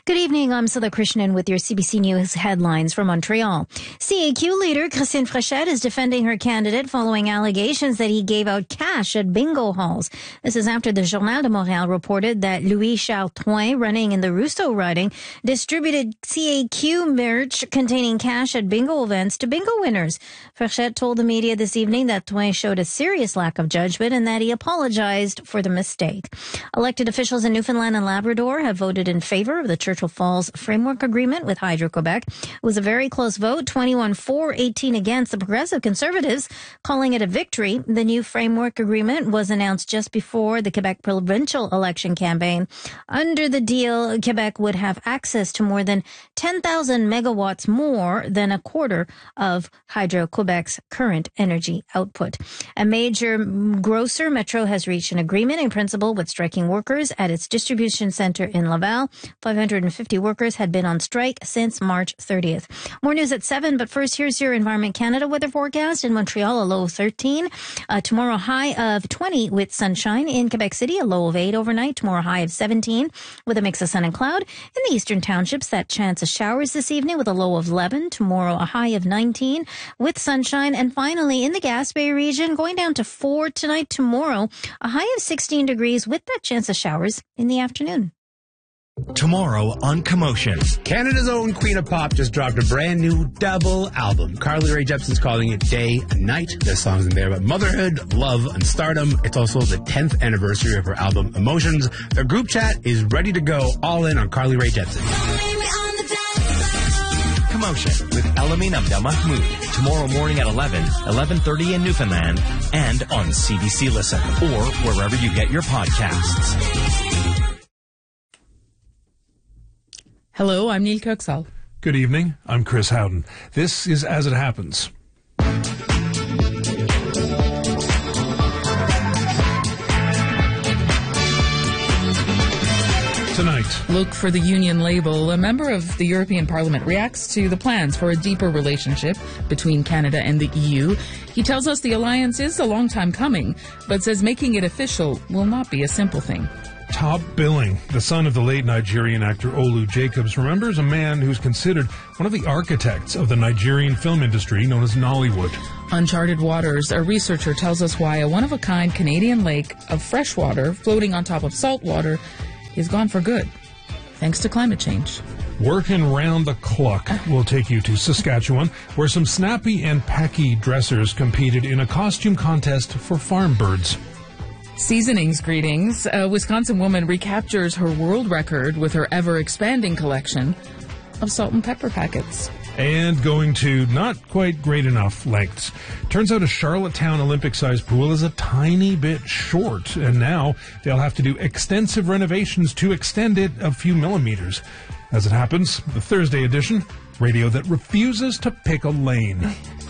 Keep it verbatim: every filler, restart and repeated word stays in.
Good evening. I'm Sudha Krishnan with your C B C News headlines from Montreal. C A Q leader Christine Frechette is defending her candidate following allegations that he gave out cash at bingo halls. This is after the Journal de Montréal reported that Louis Charles Twain, running in the Rousseau riding, distributed C A Q merch containing cash at bingo events to bingo winners. Frechette told the media this evening that Twain showed a serious lack of judgment and that he apologized for the mistake. Elected officials in Newfoundland and Labrador have voted in favor of the Churchill Falls Framework Agreement with Hydro-Quebec. It was a very close vote, twenty-one for, eighteen against. The Progressive Conservatives calling it a victory. The new framework agreement was announced just before the Quebec provincial election campaign. Under the deal, Quebec would have access to more than ten thousand megawatts more than a quarter of Hydro-Quebec's current energy output. A major grocer, Metro, has reached an agreement in principle with striking workers at its distribution center in Laval. five hundred fifty workers had been on strike since March thirtieth. More news at seven, but first, here's your Environment Canada weather forecast. In Montreal, a low of thirteen. Uh, tomorrow, high of twenty with sunshine. In Quebec City, a low of eight overnight. Tomorrow, high of seventeen with a mix of sun and cloud. In the eastern townships, that chance of showers this evening with a low of eleven. Tomorrow, a high of nineteen with sunshine. And finally, in the Gaspé region, going down to four tonight. Tomorrow, a high of sixteen degrees with that chance of showers in the afternoon. Tomorrow on Commotion. Canada's own Queen of Pop just dropped a brand new double album. Carly Rae Jepsen's calling it Day and Night. There's songs in there about motherhood, love, and stardom. It's also the tenth anniversary of her album Emotions. Their group chat is ready to go all in on Carly Rae Jepsen. Commotion with Elamin Abdel Mahmoud. Tomorrow morning at eleven, eleven thirty in Newfoundland, and on C B C Listen, or wherever you get your podcasts. Hello, I'm Neil Kirksall. Good evening. I'm Chris Howden. This is As It Happens. Tonight. Look for the Union label. A member of the European Parliament reacts to the plans for a deeper relationship between Canada and the E U. He tells us the alliance is a long time coming, but says making it official will not be a simple thing. Top billing. The son of the late Nigerian actor Olu Jacobs remembers a man who's considered one of the architects of the Nigerian film industry known as Nollywood. Uncharted waters. A researcher tells us why a one-of-a-kind Canadian lake of fresh water floating on top of salt water is gone for good, thanks to climate change. Working round the clock will take you to Saskatchewan, where some snappy and pecky dressers competed in a costume contest for farm birds. Seasonings greetings. A Wisconsin woman recaptures her world record with her ever-expanding collection of salt and pepper packets. And going to not quite great enough lengths. Turns out a Charlottetown Olympic-sized pool is a tiny bit short, and now they'll have to do extensive renovations to extend it a few millimeters. As it happens, the Thursday edition, radio that refuses to pick a lane.